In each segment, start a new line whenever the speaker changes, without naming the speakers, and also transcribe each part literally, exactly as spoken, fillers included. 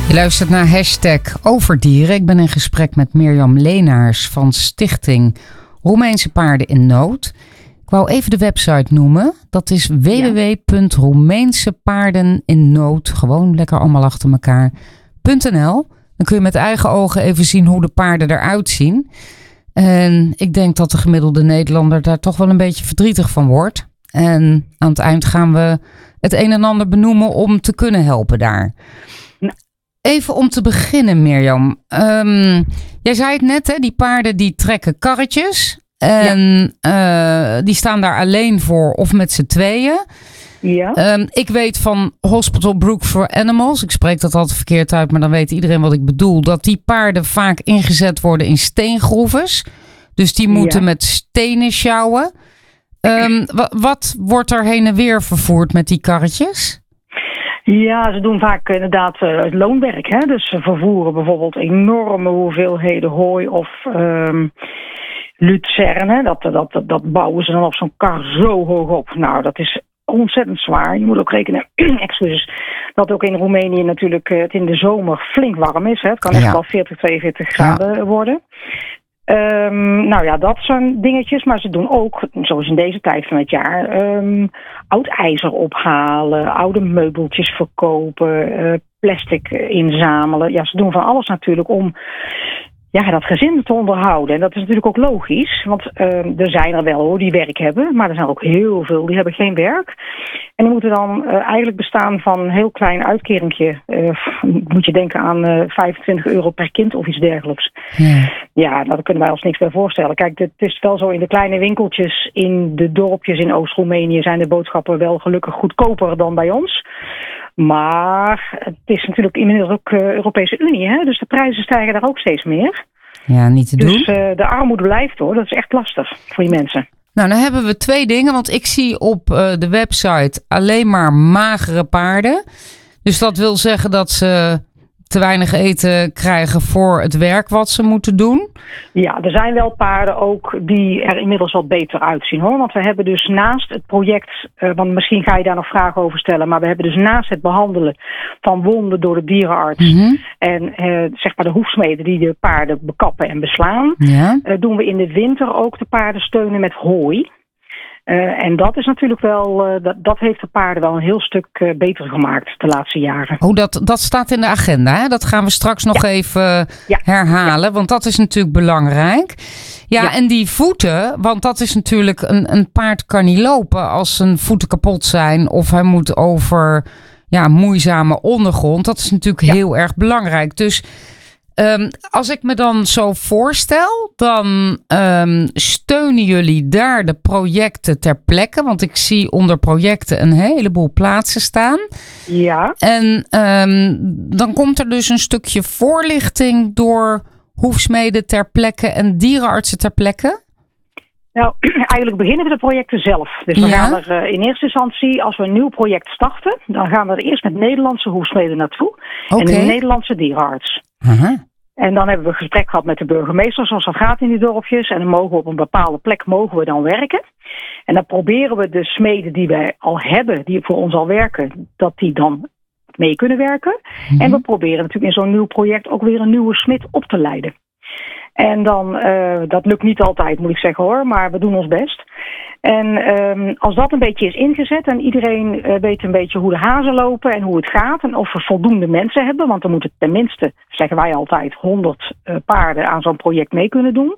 Je luistert naar hashtag Overdieren. Ik ben in gesprek met Mirjam Leenaars van Stichting Roemeense Paarden in Nood. Ik wou even de website noemen. Dat is w w w punt roemeense paarden in nood, gewoon lekker allemaal achter elkaar, .nl. Dan kun je met eigen ogen even zien hoe de paarden eruit zien. En ik denk dat de gemiddelde Nederlander daar toch wel een beetje verdrietig van wordt. En aan het eind gaan we het een en ander benoemen om te kunnen helpen daar. Even om te beginnen, Mirjam. Um, jij zei het net, hè, die paarden die trekken karretjes. En ja. uh, die staan daar alleen voor of met z'n tweeën. Ja. Um, ik weet van Hospital Brook for Animals, ik spreek dat altijd verkeerd uit, maar dan weet iedereen wat ik bedoel, dat die paarden vaak ingezet worden in steengroeves. Dus die moeten ja. met stenen sjouwen. Um, w- wat wordt er heen en weer vervoerd met die karretjes?
Ja, ze doen vaak inderdaad uh, het loonwerk. Hè? Dus ze vervoeren bijvoorbeeld enorme hoeveelheden hooi of um, lucerne. Dat, dat, dat bouwen ze dan op zo'n kar zo hoog op. Nou, dat is ontzettend zwaar. Je moet ook rekenen, excuses, dat ook in Roemenië natuurlijk uh, het in de zomer flink warm is. Hè? Het kan echt ja. wel veertig, tweeënveertig graden ja. worden. Um, nou ja, dat zijn dingetjes, maar ze doen ook, zoals in deze tijd van het jaar, um, oud ijzer ophalen, oude meubeltjes verkopen, uh, plastic inzamelen. Ja, ze doen van alles natuurlijk om ja, dat gezin te onderhouden. En dat is natuurlijk ook logisch, want uh, er zijn er wel hoor die werk hebben, maar er zijn ook heel veel die hebben geen werk. En die moeten dan uh, eigenlijk bestaan van een heel klein uitkeringje. Uh, moet je denken aan uh, vijfentwintig euro per kind of iets dergelijks. Ja. ja, daar kunnen wij ons niks bij voorstellen. Kijk, het is wel zo in de kleine winkeltjes in de dorpjes in Oost-Roemenië zijn de boodschappen wel gelukkig goedkoper dan bij ons. Maar het is natuurlijk inmiddels ook uh, Europese Unie, hè? Dus de prijzen stijgen daar ook steeds meer.
Ja, niet te doen.
Dus uh, de armoede blijft hoor, dat is echt lastig voor die mensen.
Nou, dan hebben we twee dingen, want ik zie op uh, de website alleen maar magere paarden. Dus dat wil zeggen dat ze te weinig eten krijgen voor het werk wat ze moeten doen.
Ja, er zijn wel paarden ook die er inmiddels wat beter uitzien hoor. Want we hebben dus naast het project, uh, want misschien ga je daar nog vragen over stellen, maar we hebben dus naast het behandelen van wonden door de dierenarts mm-hmm. en uh, zeg maar de hoefsmeden die de paarden bekappen en beslaan, ja. uh, doen we in de winter ook de paarden steunen met hooi. Uh, en dat is natuurlijk wel, uh, dat, dat heeft de paarden wel een heel stuk uh, beter gemaakt de laatste jaren.
Oh, dat, dat staat in de agenda, hè? Dat gaan we straks nog ja. even ja. herhalen, ja. want dat is natuurlijk belangrijk. Ja, ja, en die voeten, want dat is natuurlijk, een, een paard kan niet lopen als zijn voeten kapot zijn of hij moet over ja, moeizame ondergrond. Dat is natuurlijk ja. heel erg belangrijk. Dus Um, als ik me dan zo voorstel, dan um, steunen jullie daar de projecten ter plekke. Want ik zie onder projecten een heleboel plaatsen staan.
Ja.
En um, dan komt er dus een stukje voorlichting door hoefsmeden ter plekke en dierenartsen ter plekke.
Nou, eigenlijk beginnen we de projecten zelf. Dus dan ja. gaan we uh, in eerste instantie, als we een nieuw project starten, dan gaan we er eerst met Nederlandse hoefsmeden naartoe. Okay. En een Nederlandse dierenarts.
Aha.
En dan hebben we een gesprek gehad met de burgemeester, zoals dat gaat in die dorpjes. En dan mogen we op een bepaalde plek mogen we dan werken. En dan proberen we de smeden die wij al hebben, die voor ons al werken, dat die dan mee kunnen werken. Mm-hmm. En we proberen natuurlijk in zo'n nieuw project ook weer een nieuwe smid op te leiden. En dan, uh, dat lukt niet altijd, moet ik zeggen hoor, maar we doen ons best. En um, als dat een beetje is ingezet en iedereen uh, weet een beetje hoe de hazen lopen en hoe het gaat en of we voldoende mensen hebben, want er moeten tenminste, zeggen wij altijd, honderd uh, paarden aan zo'n project mee kunnen doen.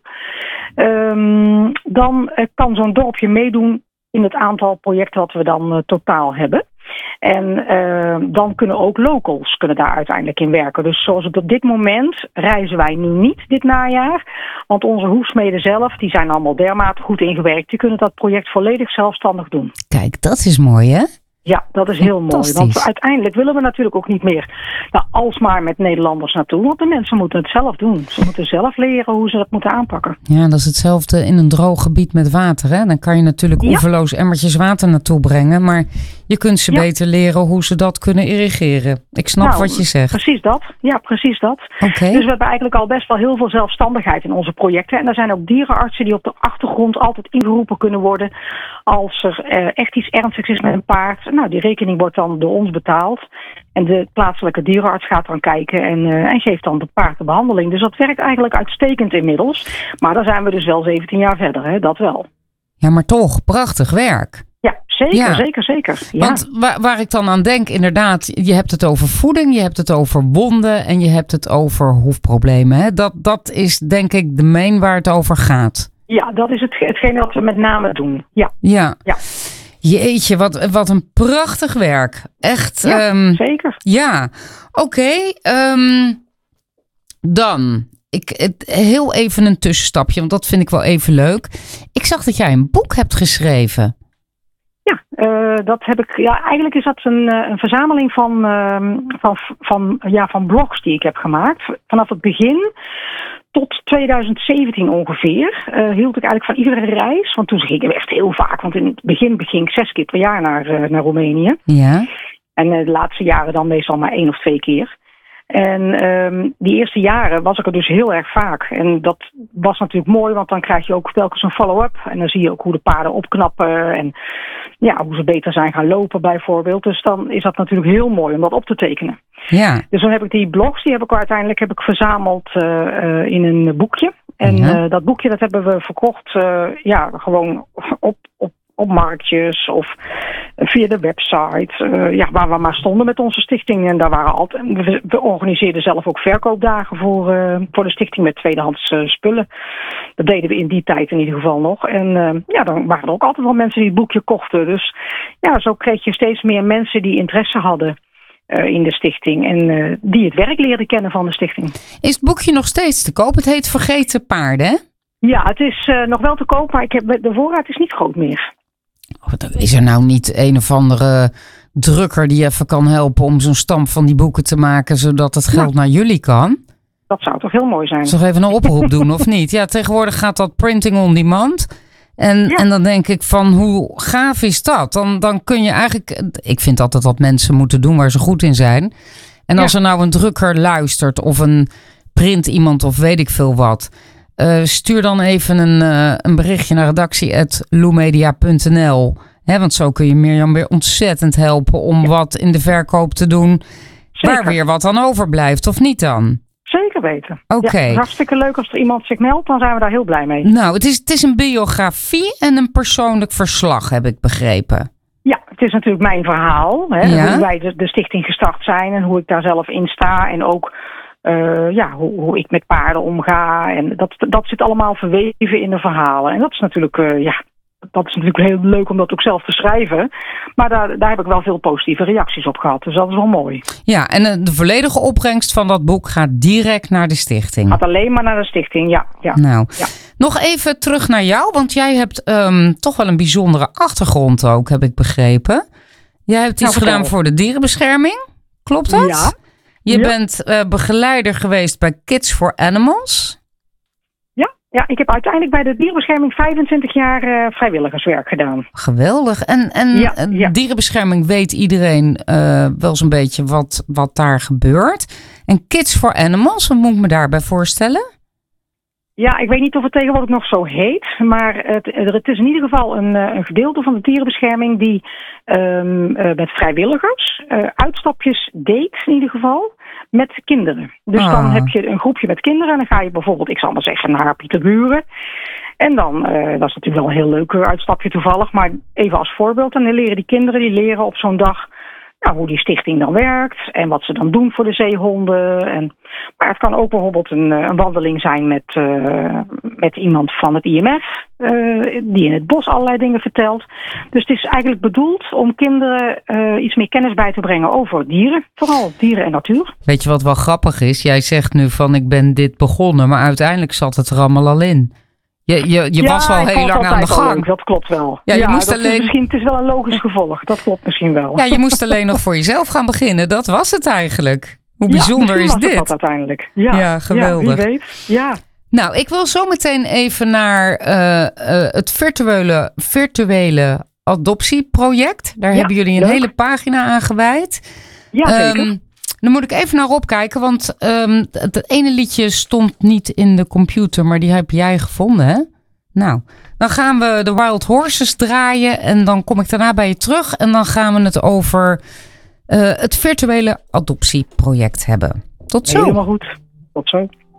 Um, dan uh, kan zo'n dorpje meedoen in het aantal projecten wat we dan uh, totaal hebben. En uh, dan kunnen ook locals kunnen daar uiteindelijk in werken. Dus zoals het op dit moment reizen wij nu niet dit najaar. Want onze hoefsmeden zelf, die zijn allemaal dermate goed ingewerkt. Die kunnen dat project volledig zelfstandig doen.
Kijk, dat is mooi hè?
Ja, dat is heel mooi. Want uiteindelijk willen we natuurlijk ook niet meer nou, alsmaar met Nederlanders naartoe. Want de mensen moeten het zelf doen. Ze moeten zelf leren hoe ze dat moeten aanpakken.
Ja, dat is hetzelfde in een droog gebied met water. Hè? Dan kan je natuurlijk ja. oeverloos emmertjes water naartoe brengen. Maar je kunt ze ja. beter leren hoe ze dat kunnen irrigeren. Ik snap nou, wat je zegt.
Precies dat. Ja, precies dat.
Okay.
Dus we hebben eigenlijk al best wel heel veel zelfstandigheid in onze projecten. En er zijn ook dierenartsen die op de achtergrond altijd ingeroepen kunnen worden als er uh, echt iets ernstigs is met een paard. Nou, die rekening wordt dan door ons betaald. En de plaatselijke dierenarts gaat dan kijken en, uh, en geeft dan het paard de behandeling. Dus dat werkt eigenlijk uitstekend inmiddels. Maar dan zijn we dus wel zeventien jaar verder, hè? Dat wel.
Ja, maar toch, prachtig werk.
Ja, zeker, ja. zeker, zeker. Ja.
Want waar, waar ik dan aan denk, inderdaad, je hebt het over voeding, je hebt het over wonden en je hebt het over hoefproblemen. Hè? Dat, dat is denk ik de main waar het over gaat.
Ja, dat is het, hetgeen wat we met name doen. Ja.
Ja.
ja.
Jeetje, wat, wat een prachtig werk. Echt.
Ja,
um,
zeker.
Ja, oké. Okay, um, dan, ik, het, heel even een tussenstapje, want dat vind ik wel even leuk. Ik zag dat jij een boek hebt geschreven.
Ja, uh, dat heb ik. Ja, eigenlijk is dat een, een verzameling van, uh, van, van, ja, van blogs die ik heb gemaakt. Vanaf het begin tot twintig zeventien ongeveer uh, hield ik eigenlijk van iedere reis. Want toen ging ik echt heel vaak. Want in het begin ging ik zes keer per jaar naar, uh, naar Roemenië.
Ja.
En uh, de laatste jaren dan meestal maar één of twee keer. En um, die eerste jaren was ik er dus heel erg vaak. En dat was natuurlijk mooi, want dan krijg je ook telkens een follow-up. En dan zie je ook hoe de paarden opknappen en ja, hoe ze beter zijn gaan lopen bijvoorbeeld. Dus dan is dat natuurlijk heel mooi om dat op te tekenen.
Ja.
Dus dan heb ik die blogs, die heb ik uiteindelijk heb ik verzameld uh, uh, in een boekje. En
ja.
uh, dat boekje dat hebben we verkocht uh, ja, gewoon op, op, op marktjes of via de website, uh, ja, waar we maar stonden met onze stichting. En daar waren altijd, we, we organiseerden zelf ook verkoopdagen voor, uh, voor de stichting met tweedehands uh, spullen. Dat deden we in die tijd in ieder geval nog. En uh, ja, dan waren er ook altijd wel mensen die het boekje kochten. Dus ja, zo kreeg je steeds meer mensen die interesse hadden uh, in de stichting. En uh, die het werk leerden kennen van de stichting.
Is het boekje nog steeds te koop? Het heet Vergeten Paarden, hè?
Ja, het is uh, nog wel te koop, maar ik heb, de voorraad is niet groot meer.
Oh, is er nou niet een of andere drukker die even kan helpen om zo'n stamp van die boeken te maken, zodat het geld ja. naar jullie kan?
Dat zou toch heel mooi zijn.
Zal ik even een oproep doen of niet? Ja, tegenwoordig gaat dat printing on demand. En, ja. en dan denk ik van, hoe gaaf is dat? Dan, dan kun je eigenlijk, ik vind altijd dat mensen moeten doen waar ze goed in zijn. En als ja. er nou een drukker luistert of een print iemand of weet ik veel wat, Uh, stuur dan even een, uh, een berichtje naar redactie at loemedia punt n l. He, want zo kun je Mirjam weer ontzettend helpen om ja. wat in de verkoop te doen. Zeker. Waar weer wat aan overblijft, of niet dan?
Zeker weten.
Oké. Okay.
Ja, hartstikke leuk als er iemand zich meldt, dan zijn we daar heel blij mee.
Nou, het is, het is een biografie en een persoonlijk verslag, heb ik begrepen.
Ja, het is natuurlijk mijn verhaal. Hè, ja. Hoe wij de, de stichting gestart zijn en hoe ik daar zelf in sta. En ook Uh, ja, hoe, hoe ik met paarden omga. En dat, dat zit allemaal verweven in de verhalen. En dat is natuurlijk, uh, ja, dat is natuurlijk heel leuk om dat ook zelf te schrijven. Maar daar, daar heb ik wel veel positieve reacties op gehad. Dus dat is wel mooi.
Ja, en de volledige opbrengst van dat boek gaat direct naar de stichting.
Gaat alleen maar naar de stichting, ja. ja.
Nou,
ja.
nog even terug naar jou. Want jij hebt um, toch wel een bijzondere achtergrond ook, heb ik begrepen. Jij hebt iets nou, gedaan voor de dierenbescherming. Klopt dat?
Ja.
Je
ja.
bent uh, begeleider geweest bij Kids for Animals.
Ja, ja, ik heb uiteindelijk bij de dierenbescherming vijfentwintig jaar uh, vrijwilligerswerk gedaan.
Geweldig. En, en
ja, ja.
dierenbescherming weet iedereen uh, wel zo'n beetje wat, wat daar gebeurt. En Kids for Animals, wat moet ik me daarbij voorstellen?
Ja, ik weet niet of het tegenwoordig nog zo heet. Maar het, het is in ieder geval een, een gedeelte van de dierenbescherming die um, uh, met vrijwilligers uh, uitstapjes deed in ieder geval met kinderen. Dus oh. dan heb je een groepje met kinderen en dan ga je bijvoorbeeld, ik zal maar zeggen, naar Pieterburen. En dan, uh, dat is natuurlijk wel een heel leuk uitstapje toevallig, maar even als voorbeeld. En dan leren die kinderen, die leren op zo'n dag nou, hoe die stichting dan werkt en wat ze dan doen voor de zeehonden. En, maar het kan ook bijvoorbeeld een, een wandeling zijn met, uh, met iemand van het I M F, uh, die in het bos allerlei dingen vertelt. Dus het is eigenlijk bedoeld om kinderen uh, iets meer kennis bij te brengen over dieren. Vooral dieren en natuur.
Weet je wat wel grappig is? Jij zegt nu van ik ben dit begonnen, maar uiteindelijk zat het er allemaal al in. Je, je, je
ja,
was al heel lang aan de gang.
Leuk, dat klopt wel.
Ja, je
ja,
moest
dat
alleen...
is misschien, het is wel een logisch gevolg. Dat klopt misschien wel.
Ja, je moest alleen nog voor jezelf gaan beginnen. Dat was het eigenlijk. Hoe bijzonder
ja,
is
was
dit?
Dat uiteindelijk. Ja,
ja geweldig.
Ja, wie weet. Ja.
Nou, ik wil zo meteen even naar uh, uh, het virtuele, virtuele adoptieproject. Daar ja, hebben jullie een leuk. hele pagina aan gewijd.
Ja, zeker. Um,
Dan moet ik even naar opkijken, want um, het ene liedje stond niet in de computer, maar die heb jij gevonden, hè? Nou, dan gaan we de Wild Horses draaien en dan kom ik daarna bij je terug en dan gaan we het over uh, het virtuele adoptieproject hebben. Tot zo.
Helemaal goed. Tot zo.